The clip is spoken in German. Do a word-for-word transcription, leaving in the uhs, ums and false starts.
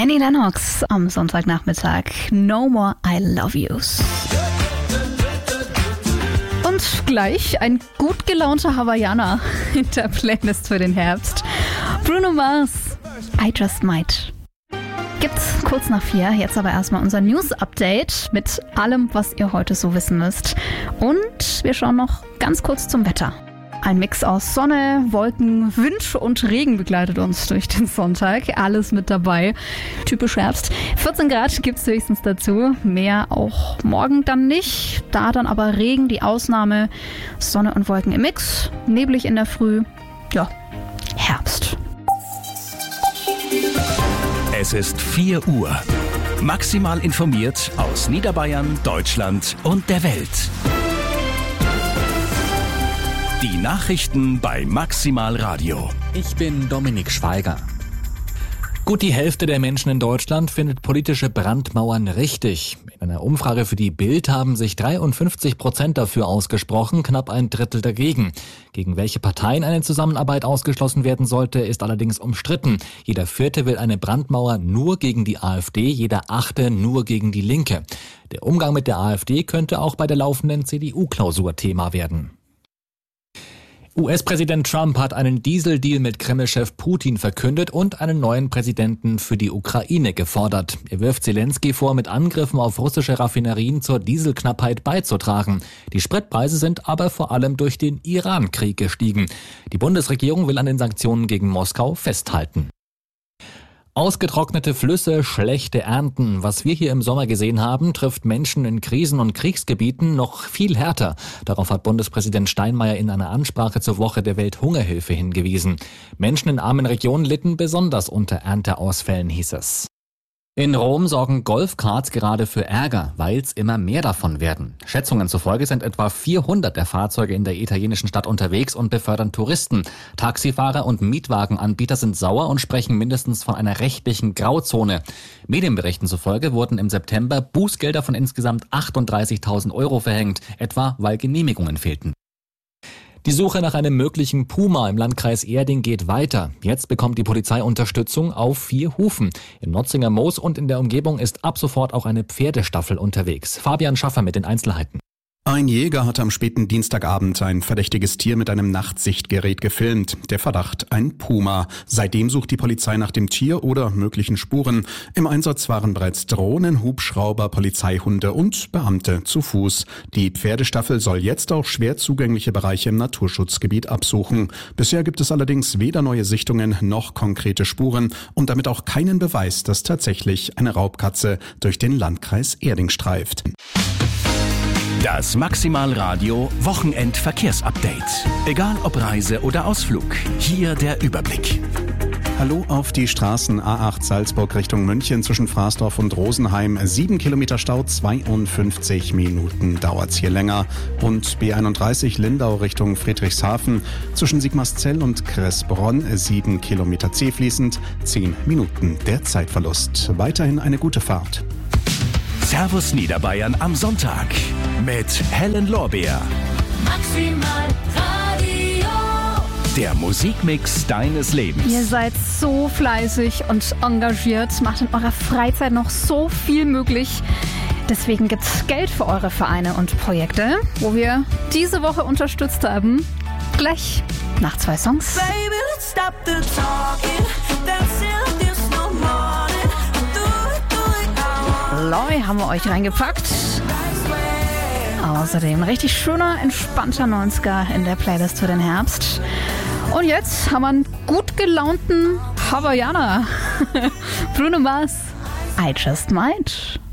Annie Lennox am Sonntagnachmittag. No More I Love Yous. Und gleich ein gut gelaunter Hawaiianer in der Playlist für den Herbst. Bruno Mars, I Just Might. Gibt's kurz nach vier, jetzt aber erstmal unser News-Update mit allem, was ihr heute so wissen müsst. Und wir schauen noch ganz kurz zum Wetter. Ein Mix aus Sonne, Wolken, Wind und Regen begleitet uns durch den Sonntag. Alles mit dabei. Typisch Herbst. vierzehn Grad gibt's höchstens dazu. Mehr auch morgen dann nicht. Da dann aber Regen die Ausnahme. Sonne und Wolken im Mix. Neblig in der Früh. Ja, Herbst. Es ist vier Uhr. Maximal informiert aus Niederbayern, Deutschland und der Welt. Die Nachrichten bei Maximal Radio. Ich bin Dominik Schweiger. Gut die Hälfte der Menschen in Deutschland findet politische Brandmauern richtig. In einer Umfrage für die Bild haben sich dreiundfünfzig Prozent dafür ausgesprochen, knapp ein Drittel dagegen. Gegen welche Parteien eine Zusammenarbeit ausgeschlossen werden sollte, ist allerdings umstritten. Jeder Vierte will eine Brandmauer nur gegen die AfD, jeder Achte nur gegen die Linke. Der Umgang mit der AfD könnte auch bei der laufenden C D U-Klausur Thema werden. U S-Präsident Trump hat einen Dieseldeal mit Kreml-Chef Putin verkündet und einen neuen Präsidenten für die Ukraine gefordert. Er wirft Zelensky vor, mit Angriffen auf russische Raffinerien zur Dieselknappheit beizutragen. Die Spritpreise sind aber vor allem durch den Iran-Krieg gestiegen. Die Bundesregierung will an den Sanktionen gegen Moskau festhalten. Ausgetrocknete Flüsse, schlechte Ernten. Was wir hier im Sommer gesehen haben, trifft Menschen in Krisen- und Kriegsgebieten noch viel härter. Darauf hat Bundespräsident Steinmeier in einer Ansprache zur Woche der Welthungerhilfe hingewiesen. Menschen in armen Regionen litten besonders unter Ernteausfällen, hieß es. In Rom sorgen Golfkarts gerade für Ärger, weil es immer mehr davon werden. Schätzungen zufolge sind etwa vierhundert der Fahrzeuge in der italienischen Stadt unterwegs und befördern Touristen. Taxifahrer und Mietwagenanbieter sind sauer und sprechen mindestens von einer rechtlichen Grauzone. Medienberichten zufolge wurden im September Bußgelder von insgesamt achtunddreißigtausend Euro verhängt, etwa weil Genehmigungen fehlten. Die Suche nach einem möglichen Puma im Landkreis Erding geht weiter. Jetzt bekommt die Polizei Unterstützung auf vier Hufen. Im Notzinger Moos und in der Umgebung ist ab sofort auch eine Pferdestaffel unterwegs. Fabian Schaffer mit den Einzelheiten. Ein Jäger hat am späten Dienstagabend ein verdächtiges Tier mit einem Nachtsichtgerät gefilmt. Der Verdacht, ein Puma. Seitdem sucht die Polizei nach dem Tier oder möglichen Spuren. Im Einsatz waren bereits Drohnen, Hubschrauber, Polizeihunde und Beamte zu Fuß. Die Pferdestaffel soll jetzt auch schwer zugängliche Bereiche im Naturschutzgebiet absuchen. Bisher gibt es allerdings weder neue Sichtungen noch konkrete Spuren und damit auch keinen Beweis, dass tatsächlich eine Raubkatze durch den Landkreis Erding streift. Das Maximal Radio Wochenend-Verkehrsupdate. Egal ob Reise oder Ausflug, hier der Überblick. Hallo auf die Straßen A acht Salzburg Richtung München zwischen Fraßdorf und Rosenheim. Sieben Kilometer Stau, zweiundfünfzig Minuten dauert's hier länger. Und B einunddreißig Lindau Richtung Friedrichshafen zwischen Sigmarszell und Kressbronn. Sieben Kilometer zäh fließend, zehn Minuten der Zeitverlust. Weiterhin eine gute Fahrt. Servus Niederbayern am Sonntag mit Helen Lorbeer. Maximal Radio. Der Musikmix deines Lebens. Ihr seid so fleißig und engagiert, macht in eurer Freizeit noch so viel möglich. Deswegen gibt's Geld für eure Vereine und Projekte, wo wir diese Woche unterstützt haben. Gleich nach zwei Songs. Baby, let's stop the talking. Dancing this no morning. Loi haben wir euch reingepackt. Außerdem richtig schöner, entspannter neunziger in der Playlist für den Herbst. Und jetzt haben wir einen gut gelaunten Hawaiianer. Bruno Mars, I Just Might.